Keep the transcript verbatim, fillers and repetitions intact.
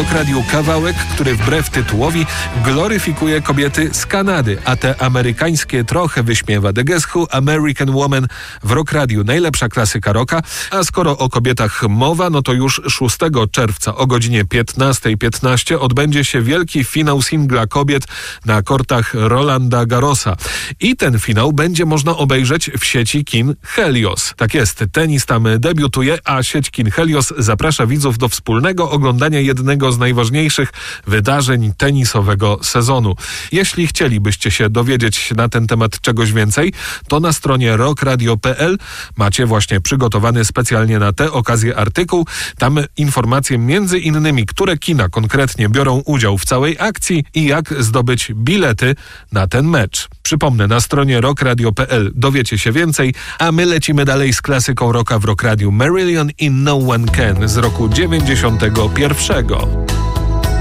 Rock Radio kawałek, który wbrew tytułowi gloryfikuje kobiety z Kanady, a te amerykańskie trochę wyśmiewa. The Guess Who, American Woman w Rock Radio. Najlepsza klasyka rocka. A skoro o kobietach mowa, no to już szóstego czerwca o godzinie piętnasta piętnaście odbędzie się wielki finał singla kobiet na kortach Rolanda Garrosa. I ten finał będzie można obejrzeć w sieci kin Helios. Tak jest, tenis tam debiutuje, a sieć kin Helios zaprasza widzów do wspólnego oglądania jednego z najważniejszych wydarzeń tenisowego sezonu. Jeśli chcielibyście się dowiedzieć na ten temat czegoś więcej, to na stronie rock radio kropka p l macie właśnie przygotowany specjalnie na tę okazję artykuł. Tam informacje między innymi, które kina konkretnie biorą udział w całej akcji i jak zdobyć bilety na ten mecz. Przypomnę, na stronie rock radio kropka p l dowiecie się więcej, a my lecimy dalej z klasyką rocka w Rock Radio. Marillion i No One Can z roku dziewięćdziesiątego pierwszego.